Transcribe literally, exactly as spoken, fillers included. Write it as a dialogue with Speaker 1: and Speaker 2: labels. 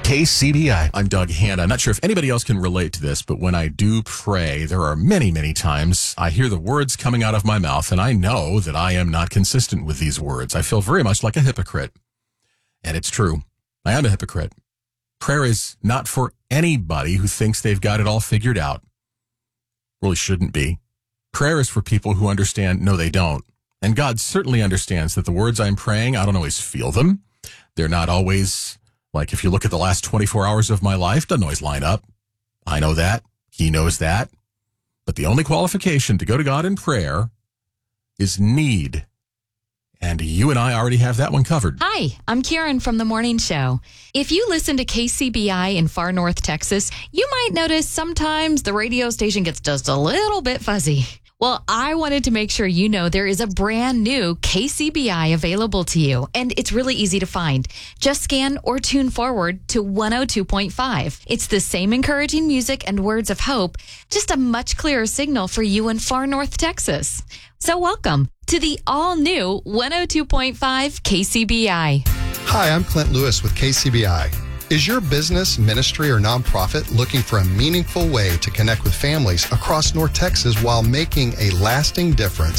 Speaker 1: K C B I. I'm Doug Hanna. I'm not sure if anybody else can relate to this, but when I do pray, there are many, many times I hear the words coming out of my mouth, and I know that I am not consistent with these words. I feel very much like a hypocrite. And it's true. I am a hypocrite. Prayer is not for anybody who thinks they've got it all figured out. Really shouldn't be. Prayer is for people who understand, no, they don't. And God certainly understands that the words I'm praying, I don't always feel them. They're not always, like if you look at the last twenty-four hours of my life, doesn't always line up. I know that. He knows that. But the only qualification to go to God in prayer is need. And you and I already have that one covered.
Speaker 2: Hi, I'm Karen from The Morning Show. If you listen to K C B I in far north Texas, you might notice sometimes the radio station gets just a little bit fuzzy. Well, I wanted to make sure you know there is a brand new K C B I available to you, and it's really easy to find. Just scan or tune forward to one oh two point five. It's the same encouraging music and words of hope, just a much clearer signal for you in far north Texas. So welcome to the all-new one oh two point five K C B I.
Speaker 3: Hi, I'm Clint Lewis with K C B I. Is your business, ministry, or nonprofit looking for a meaningful way to connect with families across North Texas while making a lasting difference